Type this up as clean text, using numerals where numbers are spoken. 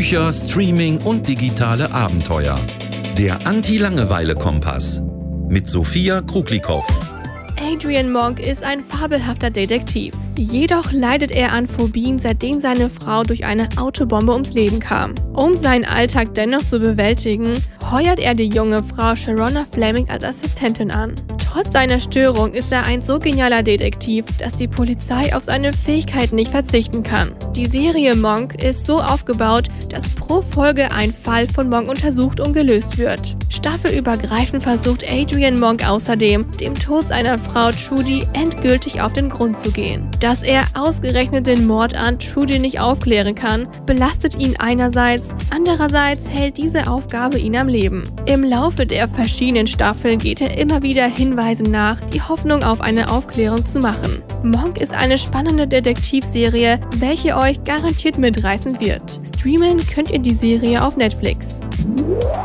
Bücher, Streaming und digitale Abenteuer. Der Anti-Langeweile-Kompass mit Sophia Kruglikow. Adrian Monk ist ein fabelhafter Detektiv. Jedoch leidet er an Phobien, seitdem seine Frau durch eine Autobombe ums Leben kam. Um seinen Alltag dennoch zu bewältigen, heuert er die junge Frau Sharona Fleming als Assistentin an. Trotz seiner Störung ist er ein so genialer Detektiv, dass die Polizei auf seine Fähigkeiten nicht verzichten kann. Die Serie Monk ist so aufgebaut, dass pro Folge ein Fall von Monk untersucht und gelöst wird. Staffelübergreifend versucht Adrian Monk außerdem, dem Tod seiner Frau Trudy endgültig auf den Grund zu gehen. Dass er ausgerechnet den Mord an Trudy nicht aufklären kann, belastet ihn einerseits, andererseits hält diese Aufgabe ihn am Leben. Im Laufe der verschiedenen Staffeln geht er immer wieder Hinweisen nach, die Hoffnung auf eine Aufklärung zu machen. Monk ist eine spannende Detektivserie, welche euch garantiert mitreißen wird. Streamen könnt ihr die Serie auf Netflix.